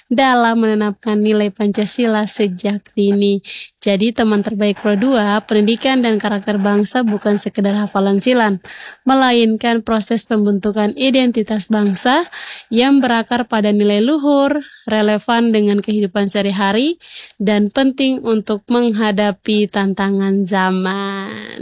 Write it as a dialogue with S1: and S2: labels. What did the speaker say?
S1: dalam menanamkan nilai Pancasila sejak dini. Jadi teman terbaik Pro 2, pendidikan dan karakter bangsa bukan sekedar hafalan silang, melainkan proses pembentukan identitas bangsa yang berakar pada nilai luhur, relevan dengan kehidupan sehari-hari, dan penting untuk menghadapi tantangan zaman.